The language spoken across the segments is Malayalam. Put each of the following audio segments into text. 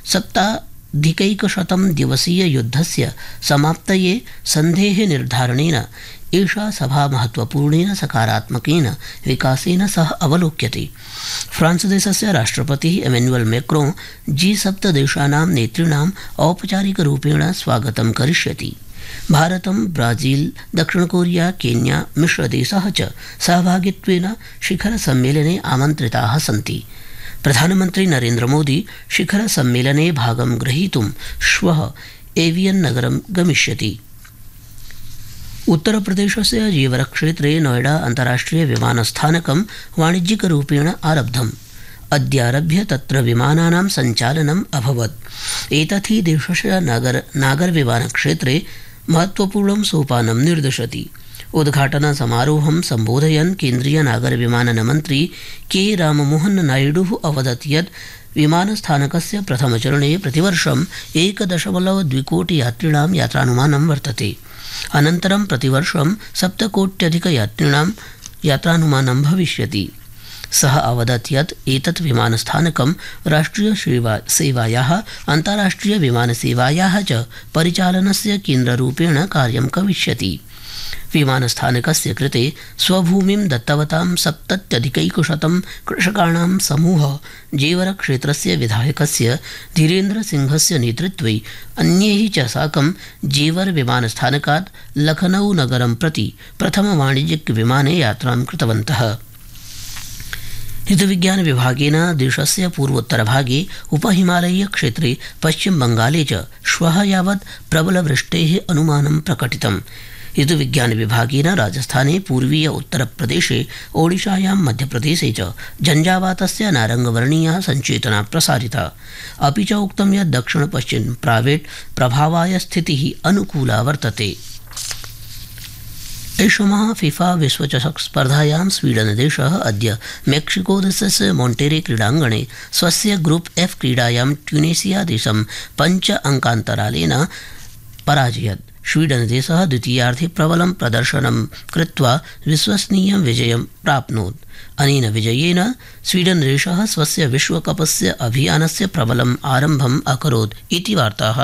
सप्ताधिकैकशतं दिवसीययुद्धस्य समाप्तये सन्धेः निर्धारणेन एषा सभा महत्वपूर्णेन सकारात्मकेन विकासेन सह अवलोक्यते। फ्रांसदेशस्य राष्ट्रपतिः एमेन्युएल मैक्रों G7 देशानां नेतॄणाम् औपचारिकरूपेण स्वागतं करिष्यति। भारतं, ब्राजील, दक्षिणकोरिया, केन्या मिश्रदेशः च सहभागित्वेन शिखरसम्मेलने आमन्त्रिताः सन्ति। प्रधानमन्त्री नरेन्द्रमोदी शिखरसम्मेलने भागं ग्रहीतुं श्वः एवियन् नगरं गमिष्यति। उत्तरप्रदेशस्य जेवरक्षेत्रे नोएडा अन्ताराष्ट्रिय विमानस्थानकं वाणिज्यिकरूपेण आरब्धम्। अद्यारभ्य तत्र विमानानां सञ्चालनम् अभवत्। एतत् हि देशस्य नागरविमानक्षेत्रे महत्वपूर्णं सोपानं निर्दिशति। उद्घाटनसमारोहं सम्बोधयन् केन्द्रीय नागरविमाननमन्त्री के राममोहन नायडुः अवदत् यत् विमानस्थानकस्य प्रथमचरणे प्रतिवर्षं 1.2 कोटि यात्रिणां यात्रानुमानं वर्तते। अनन्तरं प्रतिवर्षं 7 कोट्यधिकयात्रिणां यात्रानुमानं भविष्यति। सः अवदत् यत् एतत् विमानस्थानकं राष्ट्रियसेवायाः अन्ताराष्ट्रियविमानसेवायाः च परिचालनस्य केन्द्ररूपेण कार्यं करिष्यति। विमानस्थानकस्य कृते स्वभूमिं दत्तवतां 70,100 कृषकाणां समूहः जेवरक्षेत्रस्य विधायकस्य धीरेन्द्रसिंहस्य नेतृत्वे अन्यैः च साकं जेवर विमानस्थानकात् लखनऊ नगरं प्रति प्रथमवाणिज्यिकविमाने यात्रां कृतवन्तः। ऋतुविज्ञानविभागेन देशस्य पूर्वोत्तरभागे उपहिमालयीयक्षेत्रे पश्चिमबङ्गाले च श्वः यावत् प्रबलवृष्टेः अनुमानं प्रकटितम्। ऋतुविज्ञानविभागेन राजस्थाने पूर्वीय उत्तरप्रदेशे ओडिशायां मध्यप्रदेशे च झञ्झावातस्य नारङ्गवर्णीया सञ्चेतना प्रसारिता। अपि च उक्तं यत् दक्षिणपश्चिम प्रावेट् प्रभावाय स्थितिः अनुकूला वर्तते। ऐषमः फिफा विश्वचषक स्पर्धायां स्वीडनदेशः अद्य मेक्सिकोदेशस्य मोन्टेरे क्रीडाङ्गणे स्वस्य ग्रुप् F क्रीडायां ट्यूनेशिया देशं 5 अङ्कान्तरालेन पराजयत्। स्वीडनदेशः द्वितीयार्धे प्रबलं प्रदर्शनं कृत्वा विश्वसनीयं विजयं प्राप्नोत्। अनेन विजयेन स्वीडनदेशः स्वस्य विश्वकपस्य अभियानस्य प्रबलम् आरम्भम् अकरोत् इति वार्ताः।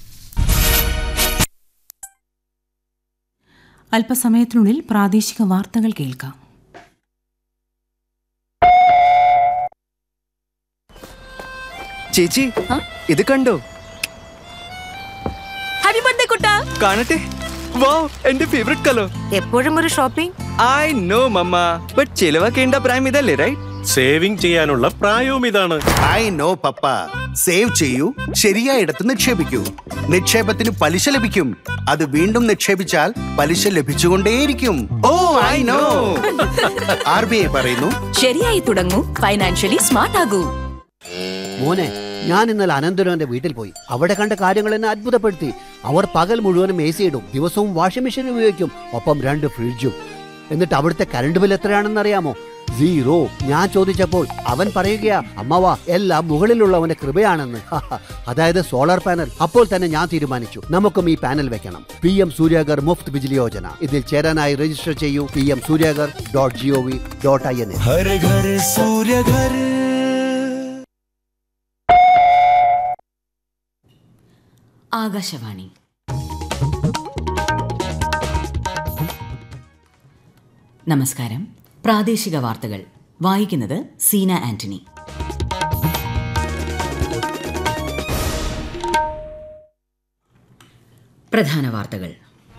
അല്പസമയത്തിനുള്ളിൽ പ്രാദേശിക വാർത്തകൾ കേൾക്കാം. ചേച്ചി ഇത് കണ്ടോ? ഹാപ്പി ബർത്ത്ഡേ കുട്ടാ. കാണട്ടെ. വാവ്, എന്റെ ഫേവറേറ്റ് കളർ. എപ്പോഴും ഒരു shopping. I know mama, but ചിലവാക്കേണ്ട പ്രായം ഇതല്ലേ, റൈറ്റ്? സേവിംഗ് ചെയ്യാനുള്ള പ്രായവും ഇതാണ്. I know papa. സേവ് ചെയ്യൂ, ശരിയായിടത്ത് നിക്ഷേപിക്കൂ. നിക്ഷേപത്തിന് പലിശ ലഭിക്കും. അത് വീണ്ടും നിക്ഷേപിച്ചാൽ പലിശ ലഭിച്ചുകൊണ്ടേയിരിക്കും. ഓ ഐ നോ. RBI പറയുന്നു, ശരിയായി തുടങ്ങൂ, ഫൈനാൻഷ്യലി സ്മാർട്ട് ആകൂ. മോനെ, ഞാൻ ഇന്നലെ അനന്തരവന്റെ വീട്ടിൽ പോയി. അവിടെ കണ്ട കാര്യങ്ങൾ എന്നെ അത്ഭുതപ്പെടുത്തി. അവർ പകൽ മുഴുവനും AC ഇടും, ദിവസവും വാഷിംഗ് മെഷീൻ ഉപയോഗിക്കും, ഒപ്പം 2 ഫ്രിഡ്ജും. എന്നിട്ട് അവിടുത്തെ കറണ്ട് ബിൽ എത്രയാണെന്ന് അറിയാമോ? 0. ഞാൻ ചോദിച്ചപ്പോൾ അവൻ പറയുകയാ, അമ്മവാ, എല്ലാം മുകളിലുള്ളവന്റെ കൃപയാണെന്ന്. അതായത് സോളാർ പാനൽ. അപ്പോൾ തന്നെ ഞാൻ തീരുമാനിച്ചു, നമുക്കും ഈ പാനൽ വെക്കണം. PM സൂര്യാഗർ മുഫ്ത് ബിജ്ലി യോജന. ഇതിൽ ചേരാനായി രജിസ്റ്റർ ചെയ്യൂ pmsuryagar.gov.in. ആകാശവാണി. നമസ്കാരം. പ്രാദേശിക വാർത്തകൾ വായിക്കുന്നത് സീന ആന്റണി. പ്രധാന വാർത്തകൾ.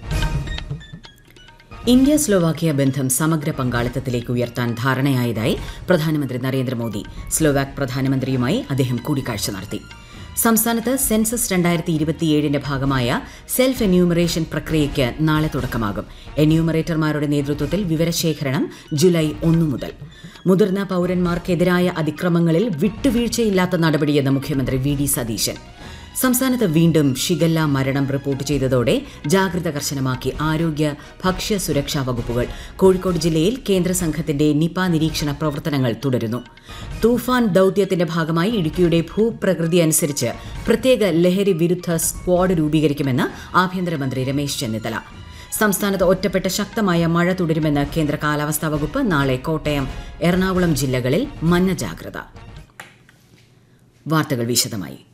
ഇന്ത്യ സ്ലോവാക്യ ബന്ധം സമഗ്ര പങ്കാളിത്തത്തിലേക്ക് ഉയർത്താൻ ധാരണയായതായി പ്രധാനമന്ത്രി നരേന്ദ്രമോദി. സ്ലോവാക് പ്രധാനമന്ത്രിയുമായി അദ്ദേഹം കൂടിക്കാഴ്ച നടത്തി. സംസ്ഥാനത്ത് സെൻസസ് 2027ന്റെ ഭാഗമായ സെൽഫ് എന്യൂമറേഷൻ പ്രക്രിയയ്ക്ക് നാളെ തുടക്കമാകും. എന്യൂമറേറ്റർമാരുടെ നേതൃത്വത്തിൽ വിവരശേഖരണം ജൂലൈ 1 മുതൽ. മുതിർന്ന പൌരന്മാർക്കെതിരായ അതിക്രമങ്ങളിൽ വിട്ടുവീഴ്ചയില്ലാത്ത നടപടിയെന്ന് മുഖ്യമന്ത്രി VD സതീശൻ. സംസ്ഥാനത്ത് വീണ്ടും ഷിഗല്ല മരണം റിപ്പോർട്ട് ചെയ്തതോടെ ജാഗ്രത കർശനമാക്കി ആരോഗ്യ ഭക്ഷ്യ സുരക്ഷാ വകുപ്പുകൾ. കോഴിക്കോട് ജില്ലയിൽ കേന്ദ്ര സംഘത്തിന്റെ നിപ നിരീക്ഷണ പ്രവർത്തനങ്ങൾ തുടരുന്നു. തൂഫാൻ ദൌത്യത്തിന്റെ ഭാഗമായി ഇടുക്കിയുടെ ഭൂപ്രകൃതി അനുസരിച്ച് പ്രത്യേക ലഹരി വിരുദ്ധ സ്ക്വാഡ് രൂപീകരിക്കുമെന്ന് ആഭ്യന്തരമന്ത്രി രമേശ് ചെന്നിത്തല. സംസ്ഥാനത്ത് ഒറ്റപ്പെട്ട ശക്തമായ മഴ തുടരുമെന്ന് കേന്ദ്ര കാലാവസ്ഥാ വകുപ്പ്. നാളെ കോട്ടയം, എറണാകുളം ജില്ലകളിൽ മഞ്ഞ ജാഗ്രത. വാർത്തകൾ വിശദമായി.